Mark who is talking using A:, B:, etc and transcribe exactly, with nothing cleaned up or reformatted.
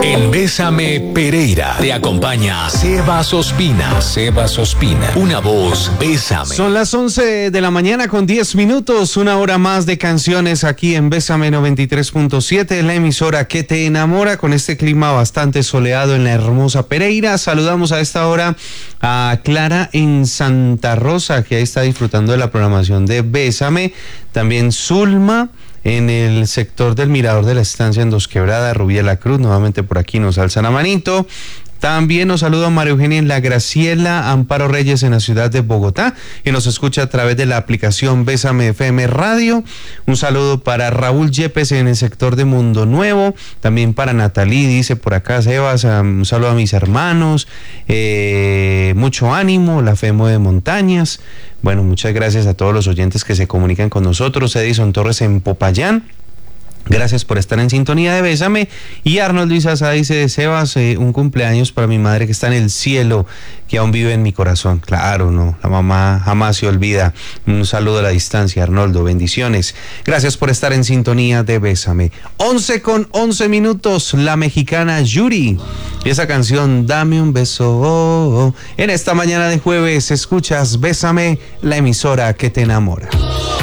A: En Bésame Pereira te acompaña Sebas Ospina. Sebas Ospina, una voz Bésame.
B: Son las once de la mañana con diez minutos, una hora más de canciones aquí en Bésame noventa y tres punto siete, la emisora que te enamora, con este clima bastante soleado en la hermosa Pereira. Saludamos a esta hora a Clara en Santa Rosa, que ahí está disfrutando de la programación de Bésame. También Zulma en el sector del Mirador de la Estancia en Dos Quebradas, Rubí de la Cruz, nuevamente por aquí nos alzan la manito. También nos saluda María Eugenia en la Graciela, Amparo Reyes en la ciudad de Bogotá, y nos escucha a través de la aplicación Bésame F M Radio. Un saludo para Raúl Yepes en el sector de Mundo Nuevo, también para Natalí, dice por acá Sebas, un saludo a mis hermanos, eh, mucho ánimo, la F E M O de Montañas. Bueno, muchas gracias a todos los oyentes que se comunican con nosotros. Edison Torres en Popayán, gracias por estar en sintonía de Bésame. Y Arnold Luis Asa dice: Sebas, eh, un cumpleaños para mi madre que está en el cielo, que aún vive en mi corazón. Claro, no, la mamá jamás se olvida. Un saludo a la distancia, Arnoldo, bendiciones. Gracias por estar en sintonía de Bésame. once con once minutos, la mexicana Yuri y esa canción Dame un beso. Oh, oh. En esta mañana de jueves escuchas Bésame, la emisora que te enamora.